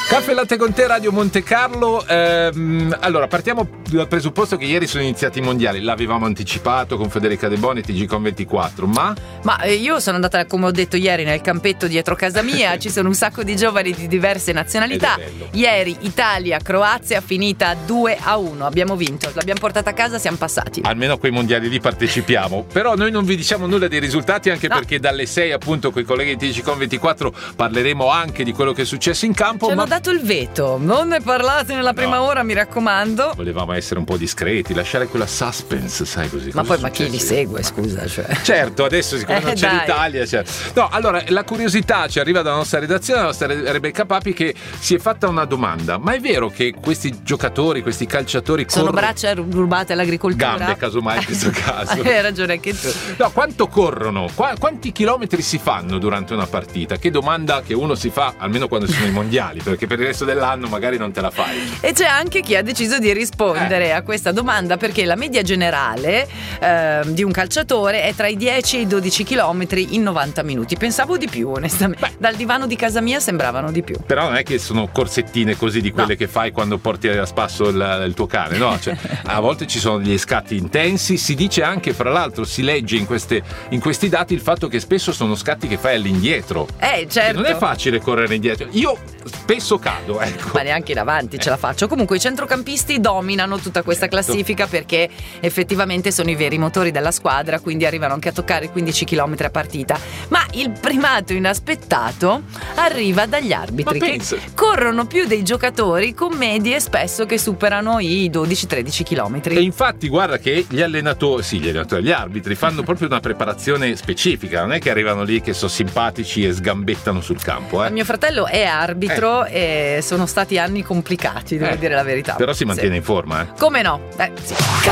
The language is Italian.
Caffè Latte con te, Radio Monte Carlo. Allora, partiamo dal presupposto che ieri sono iniziati i mondiali. L'avevamo anticipato con Federica De Boni e TG24, ma io sono andata, come ho detto ieri, nel campetto dietro casa mia. Ci sono un sacco di giovani di diverse nazionalità. Ieri Italia-Croazia finita 2-1. Abbiamo vinto, l'abbiamo portata a casa, siamo passati. Almeno a quei mondiali lì partecipiamo. Però noi non vi diciamo nulla dei risultati, anche perché dalle 6 appunto con i colleghi di TG24 parleremo anche di quello che è successo in campo. Ci hanno dato il veto, non ne parlate nella prima ora, mi raccomando. Volevamo essere un po' discreti, lasciare quella suspense, sai, così. Ma poi chi li segue, scusa, cioè. Certo, adesso siccome non c'è l'Italia, cioè. No, allora la curiosità ci arriva dalla nostra redazione, la nostra Rebecca Papi, che si è fatta una domanda: ma è vero che questi giocatori, questi calciatori sono braccia rubate all'agricoltura? Gambe, casomai in questo caso. Hai ragione anche tu. No, quanto corrono? Quanti chilometri si fanno durante una partita? Che domanda che uno si fa almeno quando sono i mondiali, perché per il resto dell'anno magari non te la fai. E c'è anche chi ha deciso di rispondere a questa domanda, perché la media generale di un calciatore è tra i 10 e i 12 chilometri in 90 minuti. Pensavo di più, onestamente. Dal divano di casa mia sembravano di più. Però non è che sono corsettine così di quelle che fai quando porti a spasso il tuo cane, no? Cioè, a volte ci sono degli scatti intensi. Si dice anche, fra l'altro, si legge in questi dati il fatto che spesso sono scatti che fai all'indietro. Certo. Non è facile correre indietro. Io spesso cado, ecco. Ma neanche in avanti ce la faccio. Comunque i centrocampisti dominano tutta questa classifica, perché effettivamente sono i veri motori della squadra, quindi arrivano anche a toccare 15 km a partita. Ma il primato inaspettato arriva dagli arbitri, che corrono più dei giocatori, con medie spesso che superano i 12-13 km. E infatti guarda che gli arbitri fanno proprio una preparazione specifica, non è che arrivano lì che sono simpatici e sgambettano sul campo. Mio fratello è arbitro e sono stati anni complicati, devo dire la verità. Però si mantiene in forma, Come no? Sì.